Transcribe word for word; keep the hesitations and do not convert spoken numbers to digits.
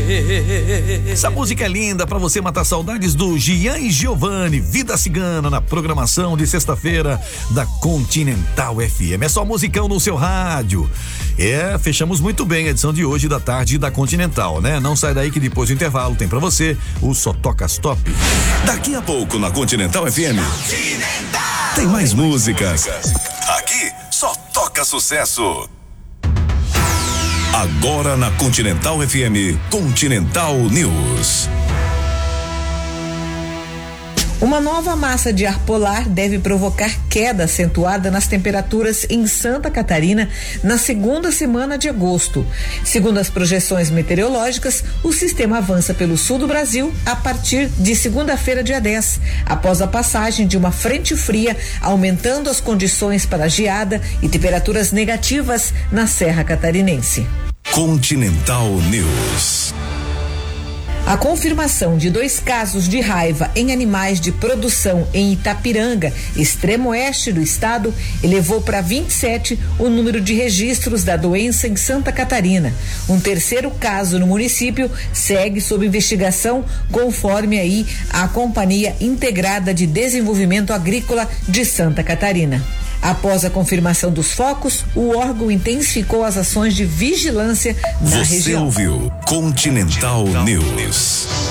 Essa música é linda pra você matar saudades do Gian e Giovanni, Vida Cigana, na programação de sexta-feira da Continental F M. É só musicão no seu rádio. É, fechamos muito bem a edição de hoje da tarde da Continental, né? Não sai daí que depois do intervalo tem pra você o Só Toca as Top. Daqui a pouco na Continental F M tem mais músicas. Aqui só toca sucesso. Agora na Continental F M, Continental News. Uma nova massa de ar polar deve provocar queda acentuada nas temperaturas em Santa Catarina na segunda semana de agosto. Segundo as projeções meteorológicas, o sistema avança pelo sul do Brasil a partir de segunda-feira, dia dez, após a passagem de uma frente fria, aumentando as condições para geada e temperaturas negativas na Serra Catarinense. Continental News. A confirmação de dois casos de raiva em animais de produção em Itapiranga, extremo oeste do estado, elevou para vinte e sete o número de registros da doença em Santa Catarina. Um terceiro caso no município segue sob investigação, conforme aí a Companhia Integrada de Desenvolvimento Agrícola de Santa Catarina. Após a confirmação dos focos, o órgão intensificou as ações de vigilância na Você região. ouviu Continental News.